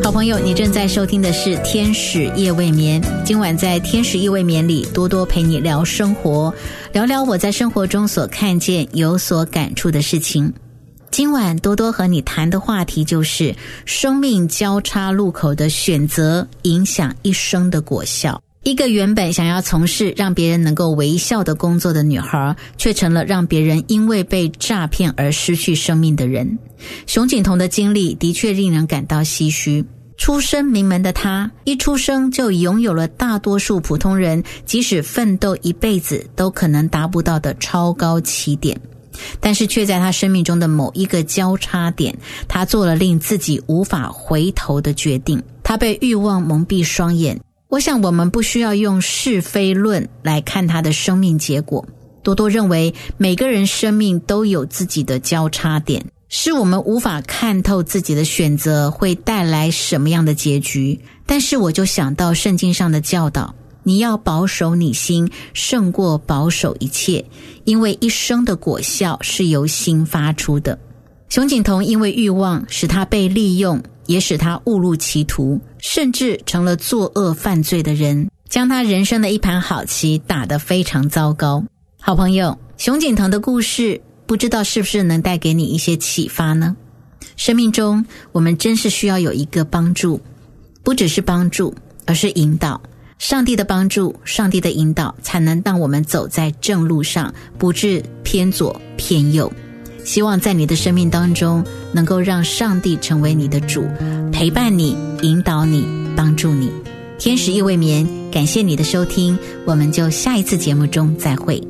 好朋友，你正在收听的是天使夜未眠。今晚在天使夜未眠里，多多陪你聊生活，聊聊我在生活中所看见有所感触的事情。今晚多多和你谈的话题就是生命交叉路口的选择影响一生的果效。一个原本想要从事让别人能够微笑的工作的女孩，却成了让别人因为被诈骗而失去生命的人。熊景彤的经历的确令人感到唏嘘。出身名门的她，一出生就拥有了大多数普通人即使奋斗一辈子都可能达不到的超高起点，但是却在她生命中的某一个交叉点，她做了令自己无法回头的决定。她被欲望蒙蔽双眼。我想我们不需要用是非论来看她的生命结果。多多认为每个人生命都有自己的交叉点，是我们无法看透自己的选择会带来什么样的结局。但是我就想到圣经上的教导，你要保守你心胜过保守一切，因为一生的果效是由心发出的。熊景彤因为欲望使他被利用，也使他误入歧途，甚至成了作恶犯罪的人，将他人生的一盘好棋打得非常糟糕。好朋友，熊景彤的故事不知道是不是能带给你一些启发呢？生命中我们真是需要有一个帮助，不只是帮助，而是引导。上帝的帮助，上帝的引导，才能让我们走在正路上，不致偏左偏右。希望在你的生命当中，能够让上帝成为你的主，陪伴你，引导你，帮助你。天使夜未眠，感谢你的收听，我们就下一次节目中再会。